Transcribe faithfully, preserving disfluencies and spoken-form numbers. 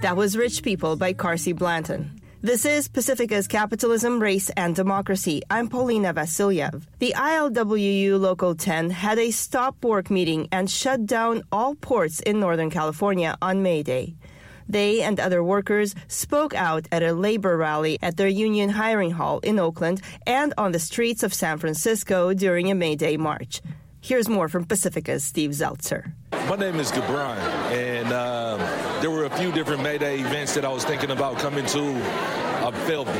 That was Rich People by Carsey Blanton. This is Pacifica's Capitalism, Race, and Democracy. I'm Paulina Vasilyev. The I L W U Local ten had a stop-work meeting and shut down all ports in Northern California on May Day. They and other workers spoke out at a labor rally at their union hiring hall in Oakland and on the streets of San Francisco during a May Day march. Here's more from Pacifica's Steve Zeltzer. My name is Gabran, and uh, there were a few different May Day events that I was thinking about coming to. I felt